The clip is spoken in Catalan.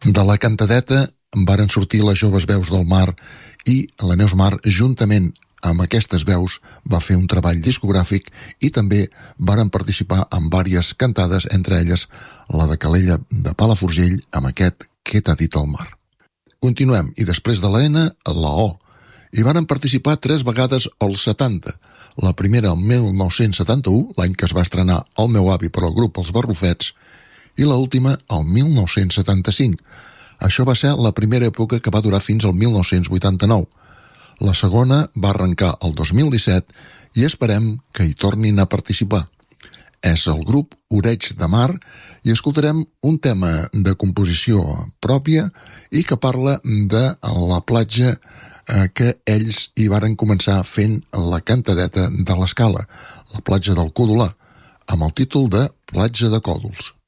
De la cantadeta varen sortir les joves veus del mar i la Neus Mar, juntament amb aquestes veus, va fer un treball discogràfic i també varen participar en vàries cantades, entre elles la de Calella de Palafrugell amb aquest Què t'ha dit el mar. Continuem, i després de la N, la O. Hi varen participar 3 vegades als 70. La primera el 1971, l'any que es va estrenar El meu avi per al grup Els Barrufets, i l'última el 1975. Això va ser la primera època que va durar fins al 1989. La segona va arrencar el 2017 i esperem que hi tornin a participar. És el grup Oreig de Mar i escoltarem un tema de composició pròpia i que parla de la platja que ells hi varen començar fent la cantadeta de l'Escala, la platja del Codolà, amb el títol de Platja de Còdols.